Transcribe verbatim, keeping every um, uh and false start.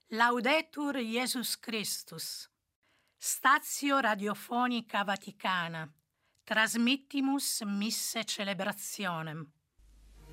Laudetur Jesus Christus. Statio Radiofonica Vaticana. Transmittimus misse celebrationem.